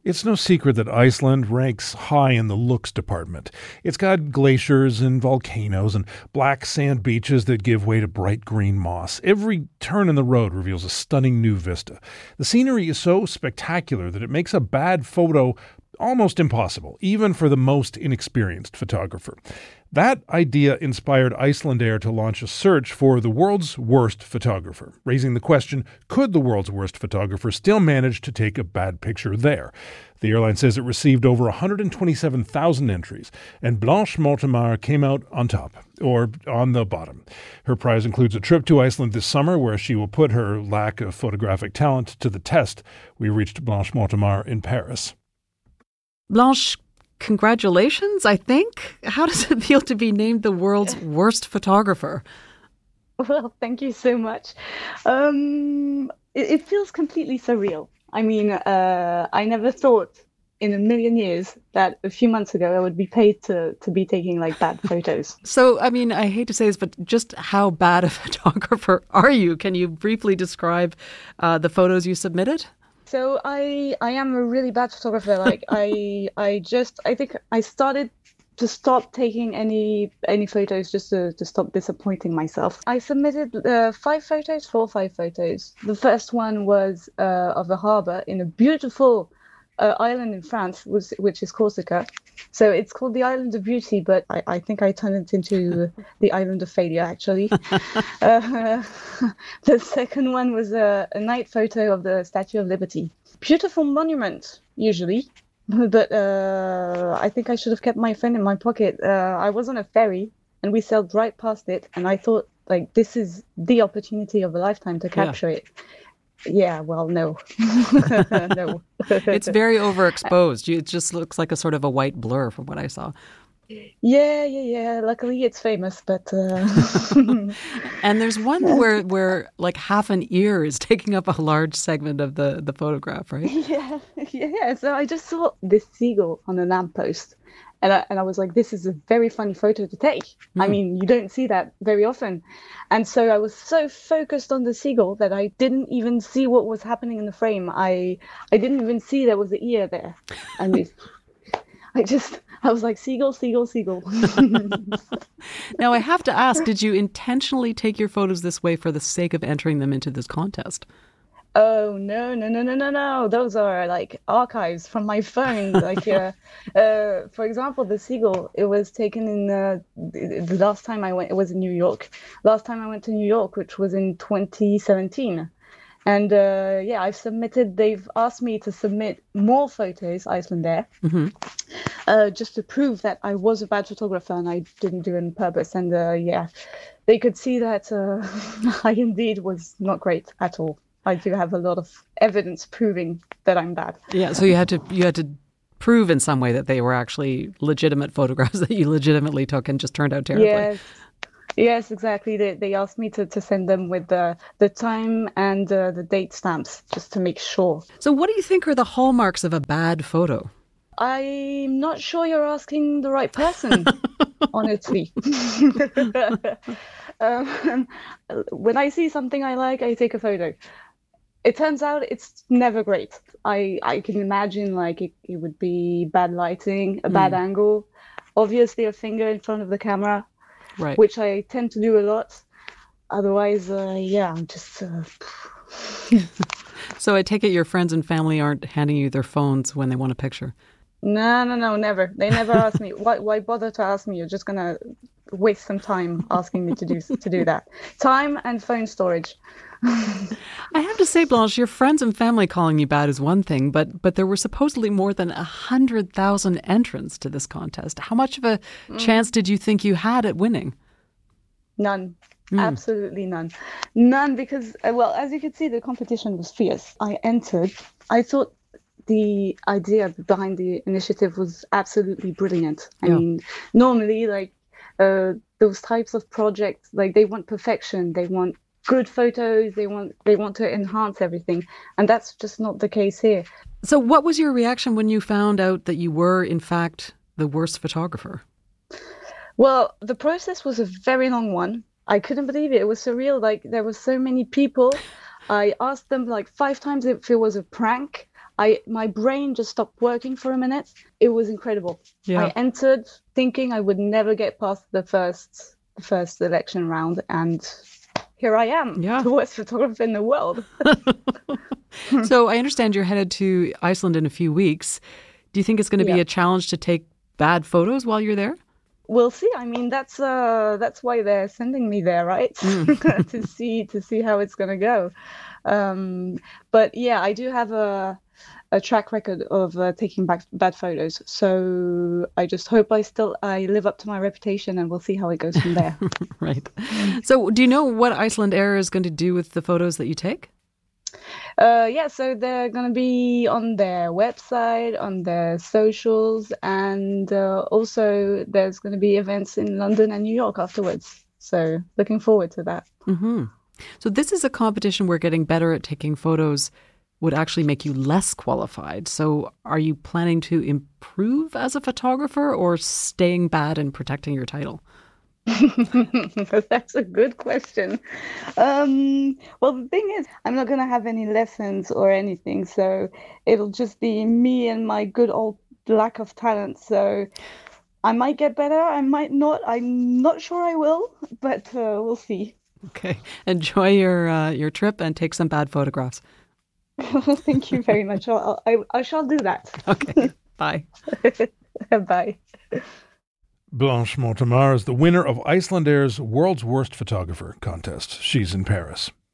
It's no secret that Iceland ranks high in the looks department. It's got glaciers and volcanoes and black sand beaches that give way to bright green moss. Every turn in the road reveals a stunning new vista. The scenery is so spectacular that it makes a bad photo almost impossible, even for the most inexperienced photographer. That idea inspired Icelandair to launch a search for the world's worst photographer, raising the question, could the world's worst photographer still manage to take a bad picture there? The airline says it received over 127,000 entries, and Blanche Mortimer came out on top, or on the bottom. Her prize includes a trip to Iceland this summer, where she will put her lack of photographic talent to the test. We reached Blanche Mortimer in Paris. Blanche, congratulations, I think. How does it feel to be named the world's worst photographer? Well, thank you so much. It feels completely surreal. I mean, I never thought in a million years that a few months ago I would be paid to be taking like bad photos. So, I mean, I hate to say this, but just how bad a photographer are you? Can you briefly describe the photos you submitted? So I am a really bad photographer. Like I think I started to stop taking any photos just to stop disappointing myself. I submitted 5 photos. The first one was of a harbour in a beautiful island in France, which is Corsica. So it's called the Island of Beauty, but I think I turned it into the Island of Failure, actually. The second one was a night photo of the Statue of Liberty. Beautiful monument, usually, but I think I should have kept my phone in my pocket. I was on a ferry, and we sailed right past it, and I thought, like, this is the opportunity of a lifetime to capture it. Yeah, well, no. No. It's very overexposed. It just looks like a sort of a white blur from what I saw. Yeah. Luckily, it's famous, but... And there's one where like half an ear is taking up a large segment of the photograph, right? Yeah. So I just saw this seagull on a lamppost. And I was like, this is a very funny photo to take. I mean, you don't see that very often. And so I was so focused on the seagull that I didn't even see what was happening in the frame. I didn't even see there was an ear there. And I was like, seagull. Now, I have to ask, did you intentionally take your photos this way for the sake of entering them into this contest? Oh, no. Those are like archives from my phone. Like, for example, the seagull, it was taken in the last time I went, it was in New York. Last time I went to New York, which was in 2017. And they've asked me to submit more photos, Icelandair, just to prove that I was a bad photographer and I didn't do it on purpose. And they could see that I indeed was not great at all. I do have a lot of evidence proving that I'm bad. Yeah, so you had to prove in some way that they were actually legitimate photographs that you legitimately took and just turned out terribly. Yes, exactly. They asked me to send them with the time and the date stamps just to make sure. So what do you think are the hallmarks of a bad photo? I'm not sure you're asking the right person, honestly. When I see something I like, I take a photo. It turns out it's never great. I can imagine like it would be bad lighting, a bad angle, obviously a finger in front of the camera, right? Which I tend to do a lot. Otherwise, I'm just... So I take it your friends and family aren't handing you their phones when they want a picture? No, never. They never ask me. Why bother to ask me? You're just going to waste some time asking me to do that. Time and phone storage. I have to say, Blanche, your friends and family calling you bad is one thing, but there were supposedly more than 100,000 entrants to this contest. How much of a chance did you think you had at winning? None. Absolutely none. None because, as you could see, the competition was fierce. I entered. I thought the idea behind the initiative was absolutely brilliant. I mean, normally, like, those types of projects, like, they want perfection. They want good photos. They want to enhance everything. And that's just not the case here. So what was your reaction when you found out that you were, in fact, the worst photographer? Well, the process was a very long one. I couldn't believe it. It was surreal. Like, there were so many people. I asked them like 5 times if it was a prank. my brain just stopped working for a minute. It was incredible. Yeah. I entered thinking I would never get past the first election round, and here I am, the worst photographer in the world. So I understand you're headed to Iceland in a few weeks. Do you think it's going to be a challenge to take bad photos while you're there? We'll see. I mean, that's why they're sending me there, right? to see how it's going to go. But yeah, I do have a track record of taking back bad photos. So I just hope I live up to my reputation, and we'll see how it goes from there. Right. So do you know what Icelandair is going to do with the photos that you take? So they're going to be on their website, on their socials, and also there's going to be events in London and New York afterwards. So looking forward to that. Mm-hmm. So this is a competition where getting better at taking photos would actually make you less qualified. So are you planning to improve as a photographer or staying bad and protecting your title? That's a good question. Well, the thing is, I'm not going to have any lessons or anything, so it'll just be me and my good old lack of talent. So I might get better, I might not. I'm not sure I will, but we'll see. Okay. Enjoy your trip and take some bad photographs. Thank you very much. I shall do that. Okay. Bye. Bye. Blanche Montamar is the winner of Icelandair's World's Worst Photographer contest. She's in Paris.